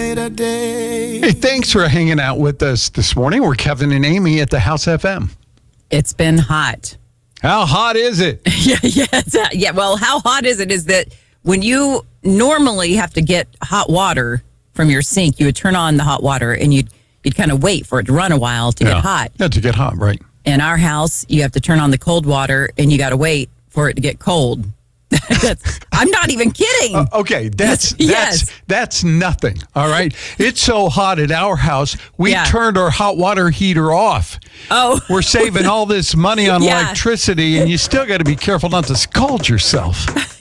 brighter day. Hey, thanks for hanging out with us this morning. We're Kevin and Amy at the House FM. It's been hot. How hot is it? Yeah. Well, how hot is it is that when you normally have to get hot water from your sink, you would turn on the hot water and you'd kind of wait for it to run a while to get hot. Yeah, to get hot, right. In our house, you have to turn on the cold water and you got to wait for it to get cold. I'm not even kidding. Okay, that's nothing. All right, it's so hot at our house. We turned our hot water heater off. Oh, we're saving all this money on electricity, and you still got to be careful not to scald yourself.